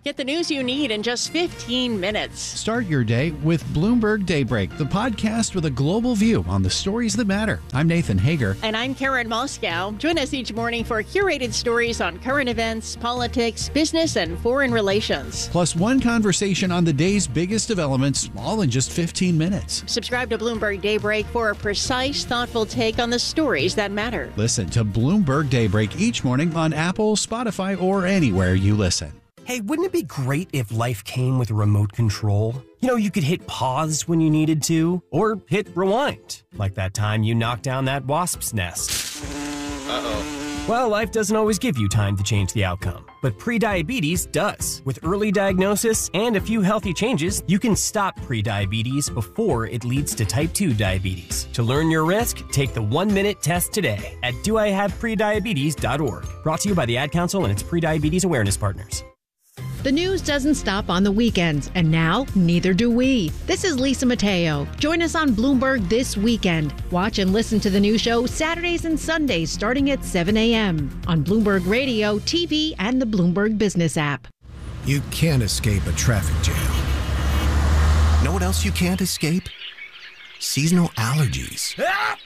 Get the news you need in just 15 minutes. Start your day with Bloomberg Daybreak, the podcast with a global view on the stories that matter. I'm Nathan Hager. And I'm Karen Moscow. Join us each morning for curated stories on current events, politics, business, and foreign relations. Plus one conversation on the day's biggest developments, all in just 15 minutes. Subscribe to Bloomberg Daybreak for a precise, thoughtful take on the stories that matter. Listen to Bloomberg Daybreak each morning on Apple, Spotify, or anywhere you listen. Hey, wouldn't it be great if life came with a remote control? You know, you could hit pause when you needed to, or hit rewind, like that time you knocked down that wasp's nest. Uh-oh. Well, life doesn't always give you time to change the outcome, but prediabetes does. With early diagnosis and a few healthy changes, you can stop prediabetes before it leads to type 2 diabetes. To learn your risk, take the 1-minute test today at doihaveprediabetes.org. Brought to you by the Ad Council and its prediabetes awareness partners. The news doesn't stop on the weekends, and now neither do we. This is Lisa Mateo. Join us on Bloomberg this weekend. Watch and listen to the new show Saturdays and Sundays starting at 7 a.m. on Bloomberg Radio, TV, and the Bloomberg Business app. You can't escape a traffic jam. Know what else you can't escape? Seasonal allergies.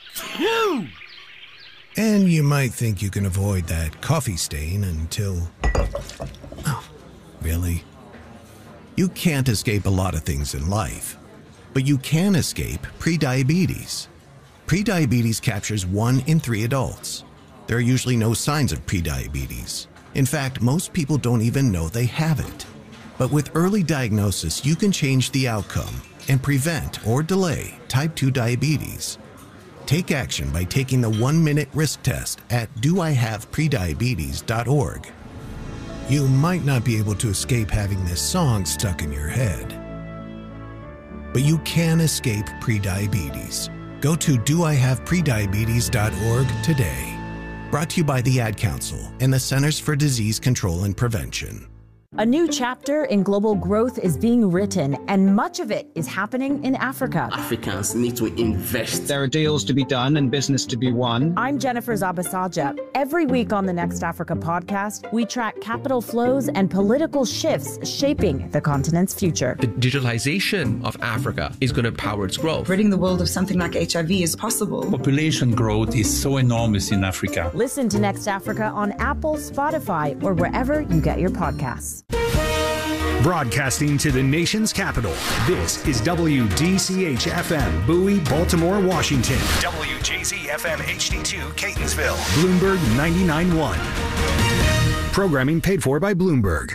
And you might think you can avoid that coffee stain until... Oh. Really? You can't escape a lot of things in life, but you can escape prediabetes. Prediabetes captures 1 in 3 adults. There are usually no signs of prediabetes. In fact, most people don't even know they have it. But with early diagnosis, you can change the outcome and prevent or delay type 2 diabetes. Take action by taking the 1-minute risk test at doihaveprediabetes.org. You might not be able to escape having this song stuck in your head, but you can escape prediabetes. Go to doihaveprediabetes.org today. Brought to you by the Ad Council and the Centers for Disease Control and Prevention. A new chapter in global growth is being written, and much of it is happening in Africa. Africans need to invest. There are deals to be done and business to be won. I'm Jennifer Zabasaja. Every week on the Next Africa podcast, we track capital flows and political shifts shaping the continent's future. The digitalization of Africa is going to power its growth. Ridding the world of something like HIV is possible. Population growth is so enormous in Africa. Listen to Next Africa on Apple, Spotify, or wherever you get your podcasts. Broadcasting to the nation's capital, this is WDCH-FM, Bowie, Baltimore, Washington. WJZ-FM HD2, Catonsville. Bloomberg 99.1. Programming paid for by Bloomberg.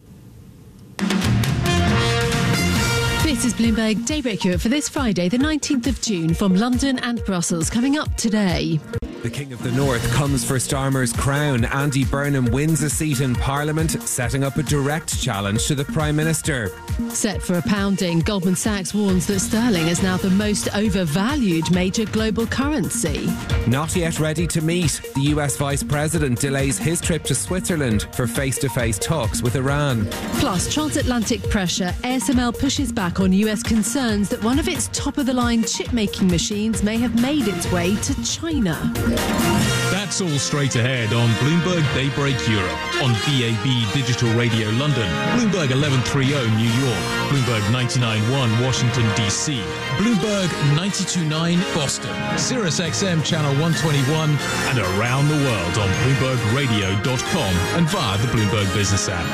This is Bloomberg Daybreak Europe for this Friday, the 19th of June, from London and Brussels. Coming up today. The King of the North comes for Starmer's crown. Andy Burnham wins a seat in Parliament, setting up a direct challenge to the Prime Minister. Set for a pounding, Goldman Sachs warns that sterling is now the most overvalued major global currency. Not yet ready to meet. The US Vice President delays his trip to Switzerland for face-to-face talks with Iran. Plus, transatlantic pressure. ASML pushes back on US concerns that one of its top-of-the-line chip-making machines may have made its way to China. That's all straight ahead on Bloomberg Daybreak Europe, on DAB Digital Radio London, Bloomberg 1130 New York, Bloomberg 99.1 Washington DC, Bloomberg 92.9 Boston, Sirius XM Channel 121, and around the world on BloombergRadio.com and via the Bloomberg Business app.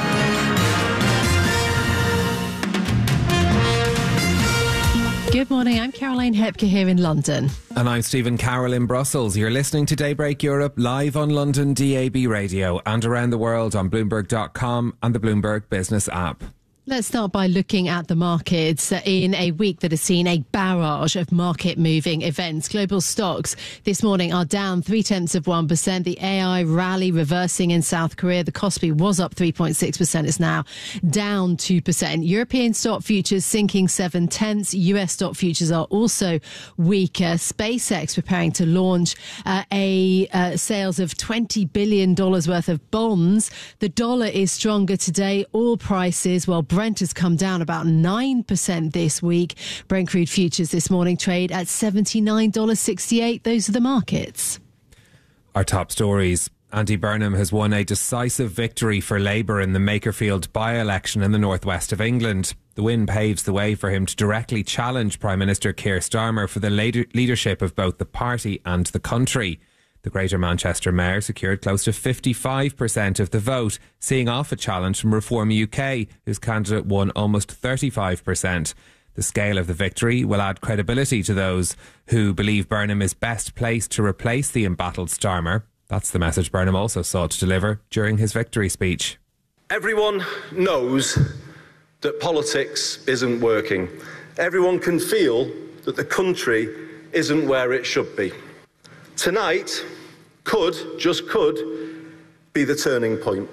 Good morning, I'm Caroline Hepke here in London. And I'm Stephen Carroll in Brussels. You're listening to Daybreak Europe live on London DAB Radio and around the world on Bloomberg.com and the Bloomberg Business app. Let's start by looking at the markets in a week that has seen a barrage of market-moving events. Global stocks this morning are down 0.3%. The AI rally reversing in South Korea. The Kospi was up 3.6%. It's now down 2%. European stock futures sinking 0.7. US stock futures are also weaker. SpaceX preparing to launch sales of $20 billion worth of bonds. The dollar is stronger today. Oil prices, well, Brent has come down about 9% this week. Brent crude futures this morning trade at $79.68. Those are the markets. Our top stories. Andy Burnham has won a decisive victory for Labour in the Makerfield by-election in the northwest of England. The win paves the way for him to directly challenge Prime Minister Keir Starmer for the leadership of both the party and the country. The Greater Manchester Mayor secured close to 55% of the vote, seeing off a challenge from Reform UK, whose candidate won almost 35%. The scale of the victory will add credibility to those who believe Burnham is best placed to replace the embattled Starmer. That's the message Burnham also sought to deliver during his victory speech. Everyone knows that politics isn't working. Everyone can feel that the country isn't where it should be. Tonight just could, be the turning point.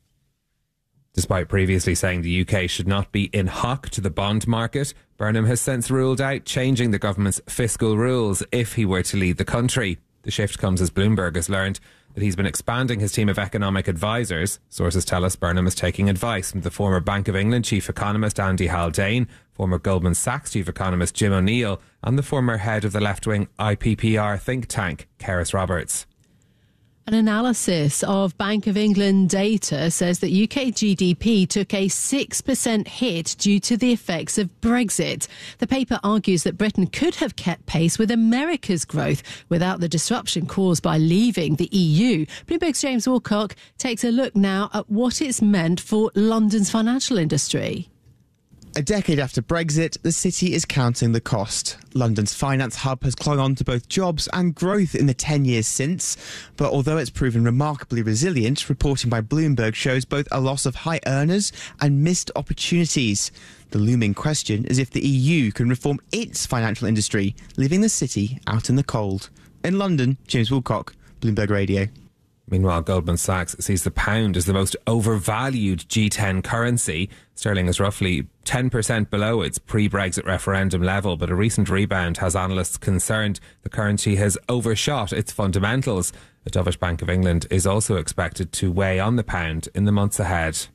Despite previously saying the UK should not be in hock to the bond market, Burnham has since ruled out changing the government's fiscal rules if he were to lead the country. The shift comes as Bloomberg has learned that he's been expanding his team of economic advisors. Sources tell us Burnham is taking advice from the former Bank of England chief economist Andy Haldane, former Goldman Sachs chief economist Jim O'Neill, and the former head of the left-wing IPPR think tank, Keris Roberts. An analysis of Bank of England data says that UK GDP took a 6% hit due to the effects of Brexit. The paper argues that Britain could have kept pace with America's growth without the disruption caused by leaving the EU. Bloomberg's James Woolcock takes a look now at what it's meant for London's financial industry. A decade after Brexit, the city is counting the cost. London's finance hub has clung on to both jobs and growth in the 10 years since. But although it's proven remarkably resilient, reporting by Bloomberg shows both a loss of high earners and missed opportunities. The looming question is if the EU can reform its financial industry, leaving the city out in the cold. In London, James Woolcock, Bloomberg Radio. Meanwhile, Goldman Sachs sees the pound as the most overvalued G10 currency. Sterling is roughly 10% below its pre-Brexit referendum level, but a recent rebound has analysts concerned the currency has overshot its fundamentals. The dovish Bank of England is also expected to weigh on the pound in the months ahead.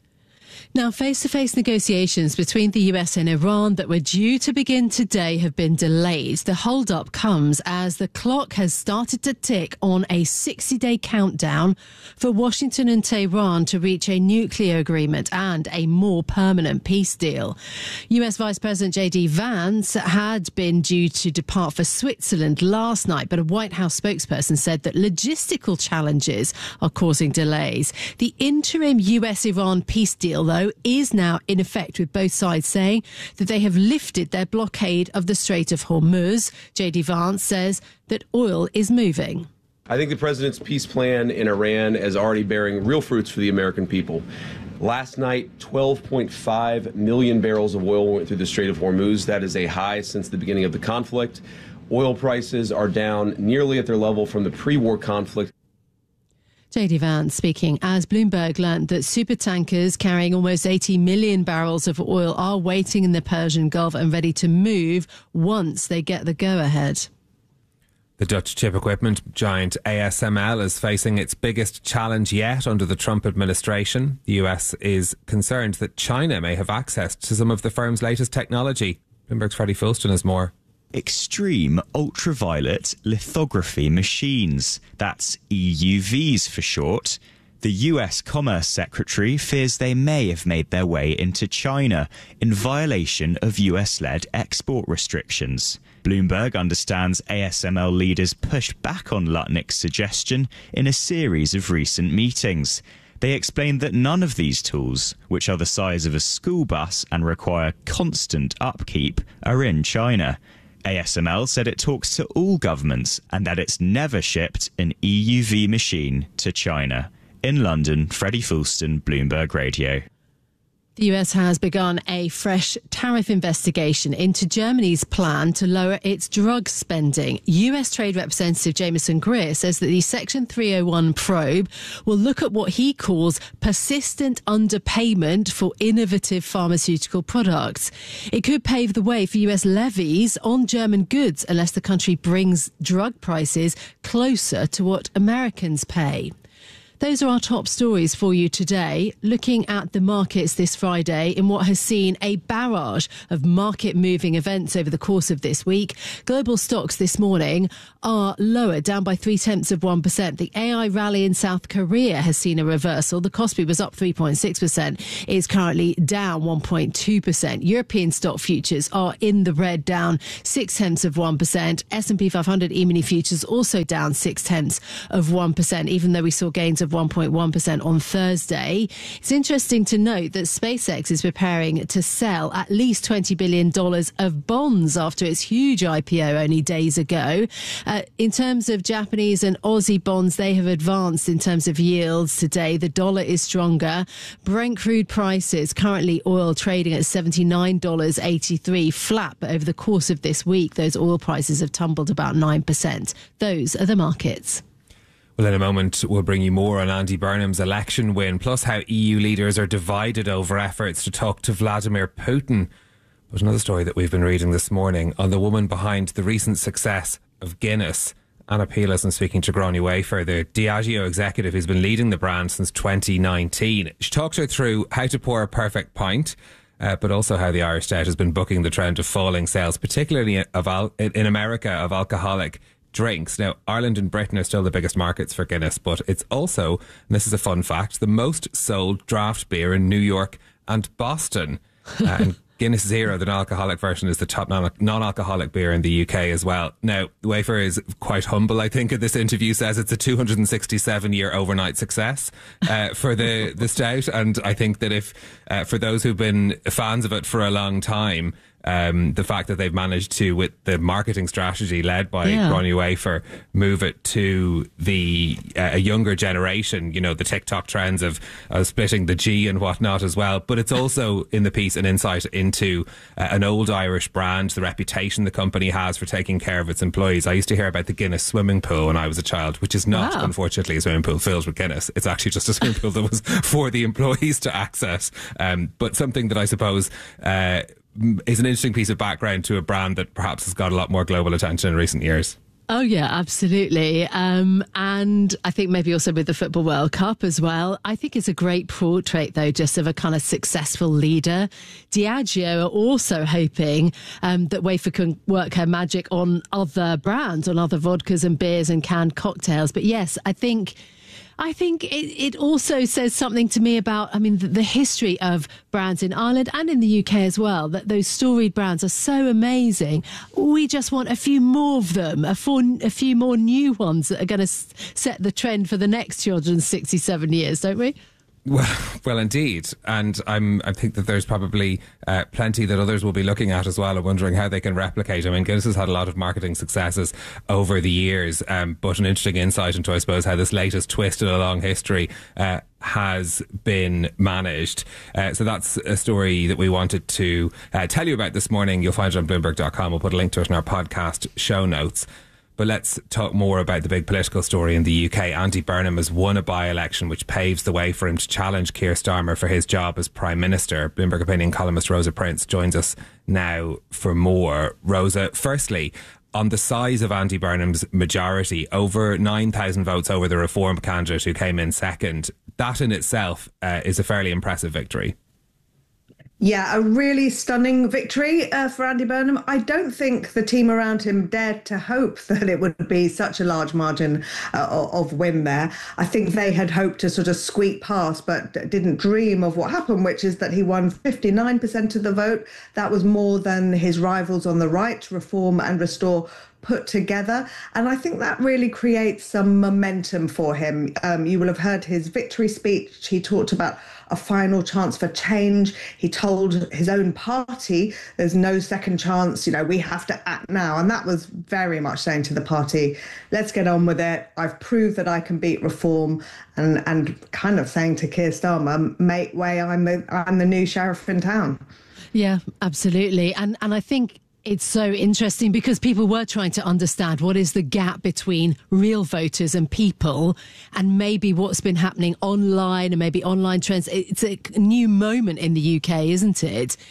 Now, face-to-face negotiations between the US and Iran that were due to begin today have been delayed. The hold-up comes as the clock has started to tick on a 60-day countdown for Washington and Tehran to reach a nuclear agreement and a more permanent peace deal. US Vice President J.D. Vance had been due to depart for Switzerland last night, but a White House spokesperson said that logistical challenges are causing delays. The interim US-Iran peace deal, though, is now in effect, with both sides saying that they have lifted their blockade of the Strait of Hormuz. J.D. Vance says that oil is moving. I think the president's peace plan in Iran is already bearing real fruits for the American people. Last night, 12.5 million barrels of oil went through the Strait of Hormuz. That is a high since the beginning of the conflict. Oil prices are down nearly at their level from the pre-war conflict. J.D. Vance speaking as Bloomberg learnt that supertankers carrying almost 80 million barrels of oil are waiting in the Persian Gulf and ready to move once they get the go-ahead. The Dutch chip equipment giant ASML is facing its biggest challenge yet under the Trump administration. The US is concerned that China may have access to some of the firm's latest technology. Bloomberg's Freddie Fulston has more. Extreme ultraviolet lithography machines. That's EUVs for short. The US Commerce Secretary fears they may have made their way into China in violation of US-led export restrictions. Bloomberg understands ASML leaders pushed back on Lutnick's suggestion in a series of recent meetings. They explained that none of these tools, which are the size of a school bus and require constant upkeep, are in China. ASML said it talks to all governments and that it's never shipped an EUV machine to China. In London, Freddie Fulston, Bloomberg Radio. The US has begun a fresh tariff investigation into Germany's plan to lower its drug spending. US Trade Representative Jameson Greer says that the Section 301 probe will look at what he calls persistent underpayment for innovative pharmaceutical products. It could pave the way for US levies on German goods unless the country brings drug prices closer to what Americans pay. Those are our top stories for you today. Looking at the markets this Friday in what has seen a barrage of market-moving events over the course of this week. Global stocks this morning are lower, down by 0.3%. The AI rally in South Korea has seen a reversal. The Kospi was up 3.6%. It's currently down 1.2%. European stock futures are in the red, down 0.6%. S&P 500 E-mini futures also down 0.6%, even though we saw gains of 1.1% on Thursday. It's interesting to note that SpaceX is preparing to sell at least $20 billion of bonds after its huge IPO only days ago. In terms of Japanese and Aussie bonds, they have advanced in terms of yields today. The dollar is stronger. Brent crude prices, currently oil trading at $79.83, flat, but over the course of this week, those oil prices have tumbled about 9%. Those are the markets. Well, in a moment, we'll bring you more on Andy Burnham's election win, plus how EU leaders are divided over efforts to talk to Vladimir Putin. But another story that we've been reading this morning on the woman behind the recent success of Guinness. Anna Peelas and speaking to Gráinne Wafer, the Diageo executive who's been leading the brand since 2019. She talked her through how to pour a perfect pint, but also how the Irish Stout has been bucking the trend of falling sales, particularly in America, of alcoholic drinks. Now, Ireland and Britain are still the biggest markets for Guinness, but it's also, and this is a fun fact, the most sold draft beer in New York and Boston. And Guinness Zero, the non-alcoholic version, is the top non-alcoholic beer in the UK as well. Now, Wafer is quite humble, I think, in this interview, says it's a 267-year overnight success for the stout. And I think that if, for those who've been fans of it for a long time, the fact that they've managed to, with the marketing strategy led by Gráinne Wafer, move it to a younger generation, you know, the TikTok trends of splitting the G and whatnot as well. But it's also in the piece an insight into an old Irish brand, the reputation the company has for taking care of its employees. I used to hear about the Guinness swimming pool when I was a child, which is not, unfortunately, a swimming pool filled with Guinness. It's actually just a swimming pool that was for the employees to access. But something that I suppose is an interesting piece of background to a brand that perhaps has got a lot more global attention in recent years. Oh, yeah, absolutely. And I think maybe also with the Football World Cup as well. I think it's a great portrait, though, just of a kind of successful leader. Diageo are also hoping that Wafer can work her magic on other brands, on other vodkas and beers and canned cocktails. But yes, I think it also says something to me about, the history of brands in Ireland and in the UK as well, that those storied brands are so amazing. We just want a few more of them, a few more new ones that are going to set the trend for the next 267 years, don't we? Well, indeed. And I think that there's probably plenty that others will be looking at as well and wondering how they can replicate. I mean, Guinness has had a lot of marketing successes over the years, but an interesting insight into, I suppose, how this latest twist in a long history has been managed. So that's a story that we wanted to tell you about this morning. You'll find it on Bloomberg.com. We'll put a link to it in our podcast show notes. But let's talk more about the big political story in the UK. Andy Burnham has won a by-election which paves the way for him to challenge Keir Starmer for his job as Prime Minister. Bloomberg opinion columnist Rosa Prince joins us now for more. Rosa, firstly, on the size of Andy Burnham's majority, over 9,000 votes over the Reform candidate who came in second, that in itself is a fairly impressive victory. Yeah, a really stunning victory for Andy Burnham. I don't think the team around him dared to hope that it would be such a large margin of win there. I think they had hoped to sort of squeak past, but didn't dream of what happened, which is that he won 59% of the vote. That was more than his rivals on the right, Reform and Restore, put together. And I think that really creates some momentum for him. You will have heard his victory speech. He talked about a final chance for change. He told his own party there's no second chance, we have to act now. And that was very much saying to the party, let's get on with it. I've proved that I can beat Reform, and kind of saying to Keir Starmer, make way, I'm the new sheriff in town. Yeah, absolutely. And I think it's so interesting because people were trying to understand what is the gap between real voters and people, and maybe what's been happening online and maybe online trends. It's a new moment in the UK, isn't it?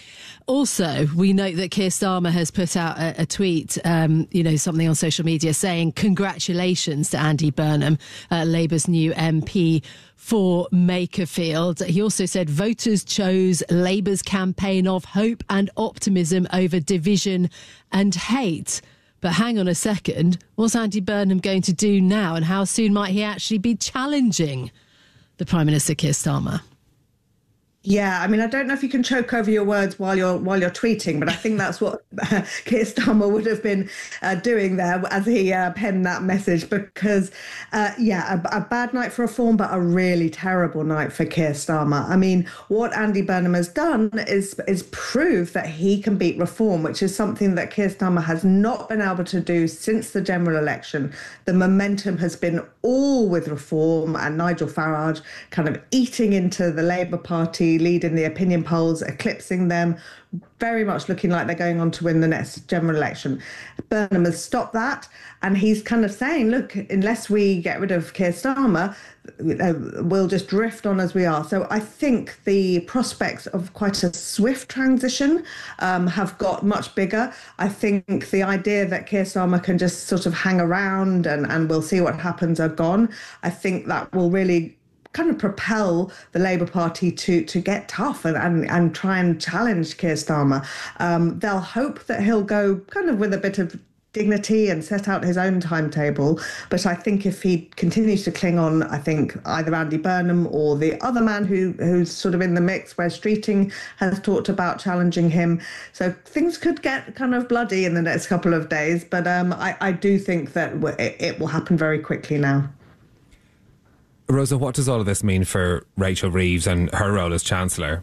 Also, we note that Keir Starmer has put out a tweet, something on social media saying congratulations to Andy Burnham, Labour's new MP for Makerfield. He also said voters chose Labour's campaign of hope and optimism over division and hate. But hang on a second, what's Andy Burnham going to do now, and how soon might he actually be challenging the Prime Minister Keir Starmer? Yeah, I mean, I don't know if you can choke over your words while you're tweeting, but I think that's what Keir Starmer would have been doing there as he penned that message. Because, a bad night for reform, but a really terrible night for Keir Starmer. I mean, what Andy Burnham has done is prove that he can beat reform, which is something that Keir Starmer has not been able to do since the general election. The momentum has been all with reform, and Nigel Farage kind of eating into the Labour Party, leading the opinion polls, eclipsing them, very much looking like they're going on to win the next general election. Burnham has stopped that, and he's kind of saying, look, unless we get rid of Keir Starmer, we'll just drift on as we are. So I think the prospects of quite a swift transition have got much bigger. I think the idea that Keir Starmer can just sort of hang around and we'll see what happens are gone. I think that will really kind of propel the Labour Party to get tough and try and challenge Keir Starmer. They'll hope that he'll go kind of with a bit of dignity and set out his own timetable. But I think if he continues to cling on, I think either Andy Burnham or the other man who's sort of in the mix, Wes Streeting, has talked about challenging him. So things could get kind of bloody in the next couple of days. But I do think that it will happen very quickly now. Rosa, what does all of this mean for Rachel Reeves and her role as Chancellor?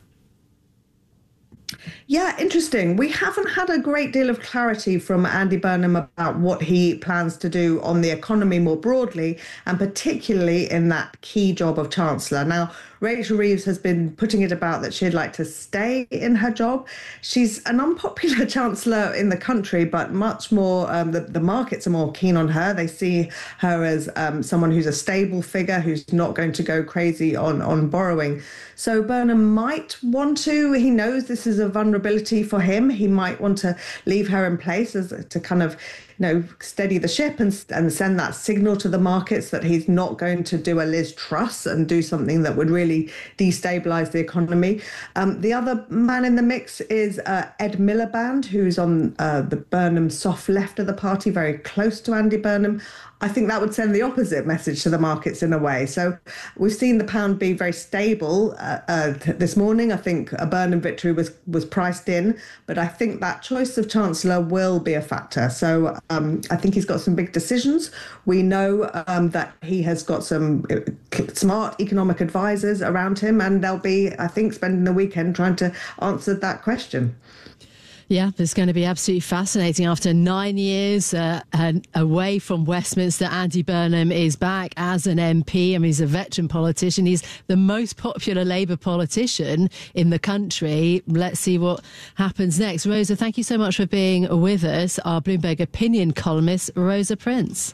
Yeah, interesting. We haven't had a great deal of clarity from Andy Burnham about what he plans to do on the economy more broadly, and particularly in that key job of Chancellor. Now, Rachel Reeves has been putting it about that she'd like to stay in her job. She's an unpopular Chancellor in the country, but much more, the markets are more keen on her. They see her as someone who's a stable figure, who's not going to go crazy on borrowing. So Burnham might want to, he knows this is a vulnerability for him. He might want to leave her in place to kind of, steady the ship and send that signal to the markets that he's not going to do a Liz Truss and do something that would really destabilise the economy. The other man in the mix is Ed Miliband, who's on the Burnham soft left of the party, very close to Andy Burnham. I think that would send the opposite message to the markets in a way. So we've seen the pound be very stable this morning. I think a Burnham victory was priced in, but I think that choice of Chancellor will be a factor. So I think he's got some big decisions. We know that he has got some smart economic advisors around him, and they'll be, I think, spending the weekend trying to answer that question. Yeah, it's going to be absolutely fascinating. After 9 years away from Westminster, Andy Burnham is back as an MP. I mean, he's a veteran politician. He's the most popular Labour politician in the country. Let's see what happens next. Rosa, thank you so much for being with us. Our Bloomberg opinion columnist, Rosa Prince.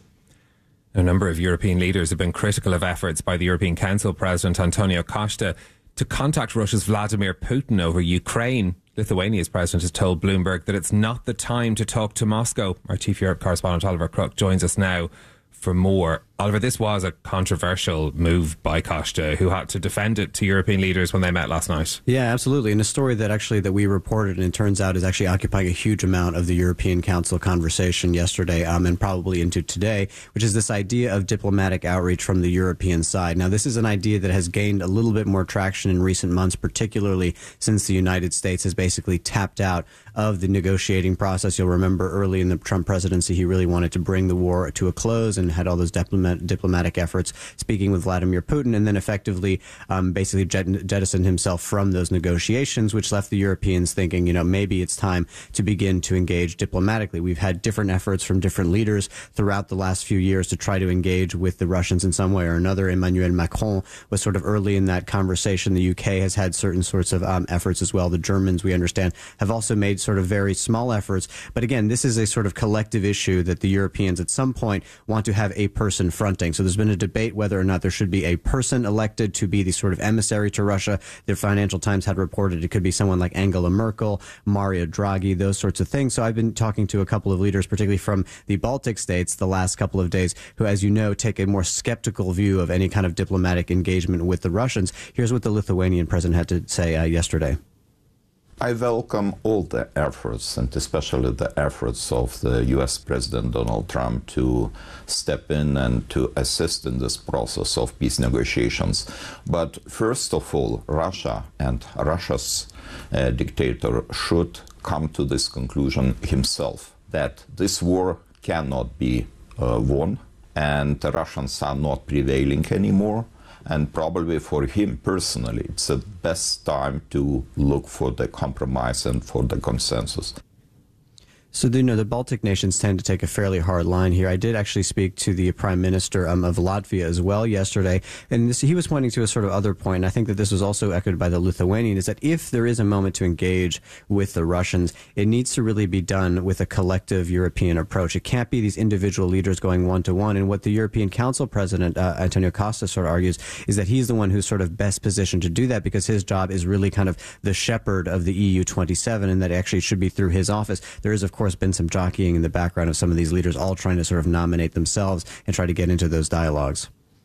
A number of European leaders have been critical of efforts by the European Council President Antonio Costa to contact Russia's Vladimir Putin over Ukraine. Lithuania's president has told Bloomberg that it's not the time to talk to Moscow. Our chief Europe correspondent Oliver Crook joins us now for more. Oliver, this was a controversial move by Costa, who had to defend it to European leaders when they met last night. Yeah, absolutely. And a story that we reported, and it turns out is actually occupying a huge amount of the European Council conversation yesterday and probably into today, which is this idea of diplomatic outreach from the European side. Now, this is an idea that has gained a little bit more traction in recent months, particularly since the United States has basically tapped out of the negotiating process. You'll remember early in the Trump presidency, he really wanted to bring the war to a close and had all those diplomatic efforts, speaking with Vladimir Putin, and then effectively basically jettisoned himself from those negotiations, which left the Europeans thinking, maybe it's time to begin to engage diplomatically. We've had different efforts from different leaders throughout the last few years to try to engage with the Russians in some way or another. Emmanuel Macron was sort of early in that conversation. The UK has had certain sorts of efforts as well. The Germans, we understand, have also made sort of very small efforts. But again, this is a sort of collective issue that the Europeans at some point want to have a person confronting. So there's been a debate whether or not there should be a person elected to be the sort of emissary to Russia. The Financial Times had reported it could be someone like Angela Merkel, Mario Draghi, those sorts of things. So I've been talking to a couple of leaders, particularly from the Baltic states, the last couple of days, who, as you know, take a more skeptical view of any kind of diplomatic engagement with the Russians. Here's what the Lithuanian president had to say yesterday. I welcome all the efforts, and especially the efforts of the U.S. President Donald Trump to step in and to assist in this process of peace negotiations. But first of all, Russia and Russia's dictator should come to this conclusion himself, that this war cannot be won, and the Russians are not prevailing anymore. And probably for him personally, it's the best time to look for the compromise and for the consensus. So, the Baltic nations tend to take a fairly hard line here. I did actually speak to the Prime Minister of Latvia as well yesterday, and he was pointing to a sort of other point, and I think that this was also echoed by the Lithuanian, is that if there is a moment to engage with the Russians, it needs to really be done with a collective European approach. It can't be these individual leaders going one-to-one, and what the European Council President, Antonio Costa, sort of argues is that he's the one who's sort of best positioned to do that because his job is really kind of the shepherd of the EU 27, and that actually should be through his office. There is, of course, been some jockeying in the background of some of these leaders all trying to sort of nominate themselves and try to get into those dialogues.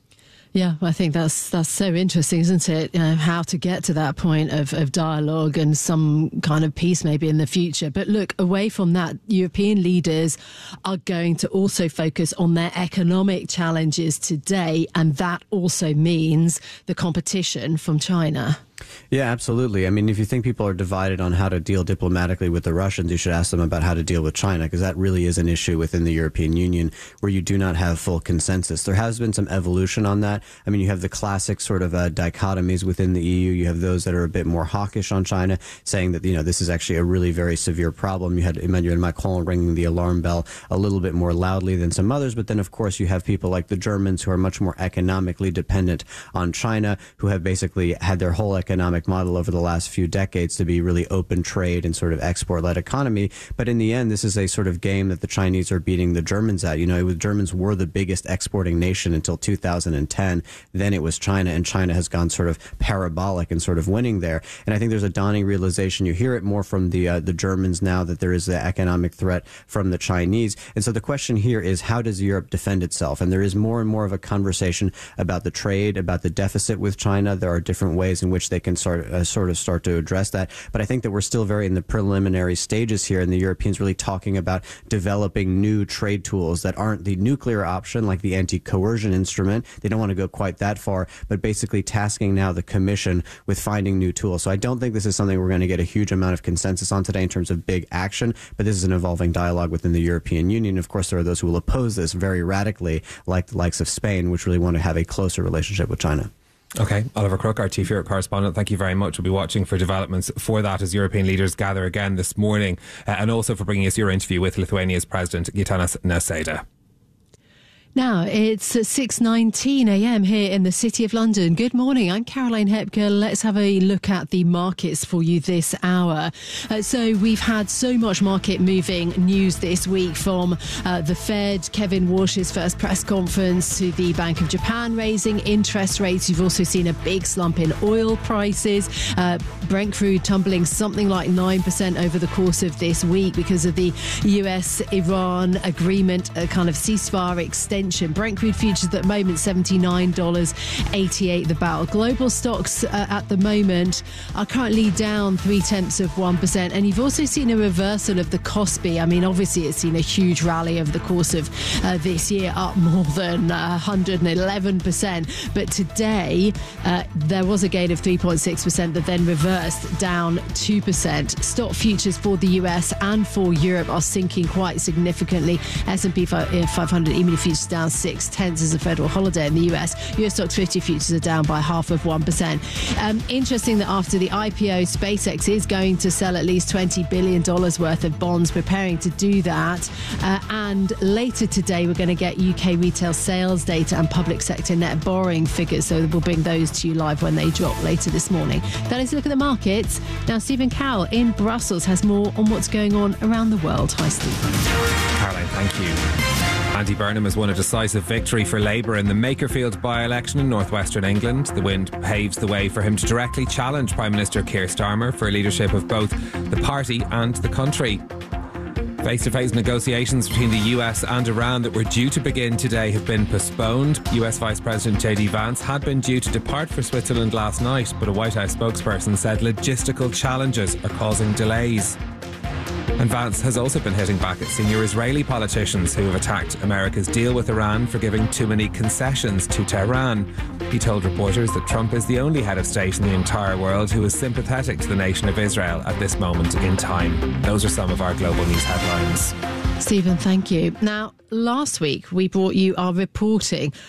Yeah, I think that's so interesting, isn't it? How to get to that point of dialogue and some kind of peace maybe in the future. But look, away from that, European leaders are going to also focus on their economic challenges today, and that also means the competition from China. Yeah, absolutely. I mean, if you think people are divided on how to deal diplomatically with the Russians, you should ask them about how to deal with China, because that really is an issue within the European Union where you do not have full consensus. There has been some evolution on that. I mean, you have the classic sort of dichotomies within the EU. You have those that are a bit more hawkish on China, saying that, this is actually a really very severe problem. You had Emmanuel Macron ringing the alarm bell a little bit more loudly than some others. But then, of course, you have people like the Germans who are much more economically dependent on China, who have basically had their whole economic model over the last few decades to be really open trade and sort of export-led economy. But in the end, this is a sort of game that the Chinese are beating the Germans at. The Germans were the biggest exporting nation until 2010. Then it was China, and China has gone sort of parabolic and sort of winning there. And I think there's a dawning realization. You hear it more from the Germans now that there is the economic threat from the Chinese. And so the question here is, how does Europe defend itself? And there is more and more of a conversation about the trade, about the deficit with China. There are different ways in which they can start to address that. But I think that we're still very in the preliminary stages here, and the Europeans really talking about developing new trade tools that aren't the nuclear option, like the anti-coercion instrument. They don't want to go quite that far, but basically tasking now the Commission with finding new tools. So I don't think this is something we're going to get a huge amount of consensus on today in terms of big action, but this is an evolving dialogue within the European Union. Of course, there are those who will oppose this very radically, like the likes of Spain, which really want to have a closer relationship with China. Okay, Oliver Crook, our Chief Europe correspondent, thank you very much. We'll be watching for developments for that as European leaders gather again this morning, and also for bringing us your interview with Lithuania's President Gitanas Nausėda. Now, it's 6:19 a.m. here in the City of London. Good morning. I'm Caroline Hepker. Let's have a look at the markets for you this hour. So we've had so much market moving news this week, from the Fed, Kevin Walsh's first press conference, to the Bank of Japan raising interest rates. You've also seen a big slump in oil prices. Brent crude tumbling something like 9% over the course of this week because of the US-Iran agreement, a kind of ceasefire extension. Brent crude futures at the moment $79.88 the barrel. Global stocks at the moment are currently down 0.3%, and you've also seen a reversal of the Kospi. I mean, obviously it's seen a huge rally over the course of this year, up more than 111%. But today there was a gain of 3.6% that then reversed down 2%. Stock futures for the US and for Europe are sinking quite significantly. S&P 500 E-mini futures down 0.6 as a federal holiday in the US. US stocks 50 futures are down by 0.5%. Interesting that after the IPO, SpaceX is going to sell at least $20 billion worth of bonds, preparing to do that. And later today, we're going to get UK retail sales data and public sector net borrowing figures. So we'll bring those to you live when they drop later this morning. That is a look at the markets. Now, Stephen Cowell in Brussels has more on what's going on around the world. Hi, Stephen. Caroline, thank you. Andy Burnham has won a decisive victory for Labour in the Makerfield by-election in northwestern England. The win paves the way for him to directly challenge Prime Minister Keir Starmer for leadership of both the party and the country. Face-to-face negotiations between the US and Iran that were due to begin today have been postponed. US Vice President JD Vance had been due to depart for Switzerland last night, but a White House spokesperson said logistical challenges are causing delays. And Vance has also been hitting back at senior Israeli politicians who have attacked America's deal with Iran for giving too many concessions to Tehran. He told reporters that Trump is the only head of state in the entire world who is sympathetic to the nation of Israel at this moment in time. Those are some of our global news headlines. Stephen, thank you. Now, last week we brought you our reporting